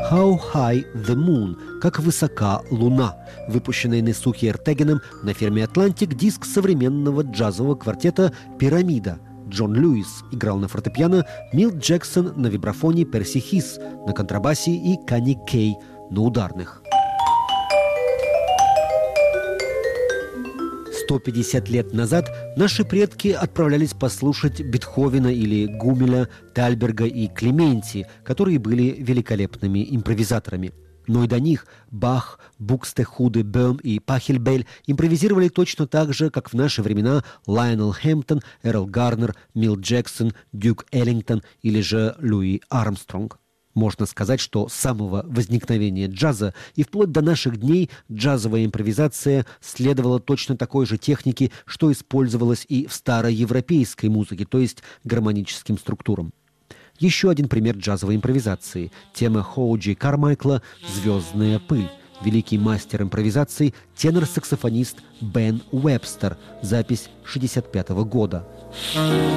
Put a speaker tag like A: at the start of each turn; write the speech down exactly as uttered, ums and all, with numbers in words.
A: «How High the Moon» – «Как высока луна», выпущенный Несухи Эртегеном на фирме «Атлантик» диск современного джазового квартета «Пирамида». Джон Льюис играл на фортепиано, Милт Джексон на вибрафоне, Перси Хис на контрабасе и Канни Кей на ударных. сто пятьдесят лет назад наши предки отправлялись послушать Бетховена или Гумеля, Тальберга и Клементи, которые были великолепными импровизаторами. Но и до них Бах, Букстехуде, Бöhm и Пахельбель импровизировали точно так же, как в наши времена Лайонел Хэмптон, Эрл Гарнер, Милт Джексон, Дюк Эллингтон или же Луи Армстронг. Можно сказать, что с самого возникновения джаза и вплоть до наших дней джазовая импровизация следовала точно такой же технике, что использовалась и в староевропейской музыке, то есть гармоническим структурам. Еще один пример джазовой импровизации – тема Хоуджи Кармайкла «Звездная пыль». Великий мастер импровизации – тенор-саксофонист Бен Уэбстер. Запись шестьдесят пятого года.